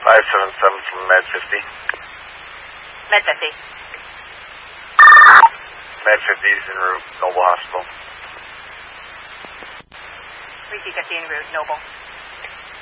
577 from Med 50. Med 50. Med 50 is en route, Noble Hospital. 3C50 en route, Noble.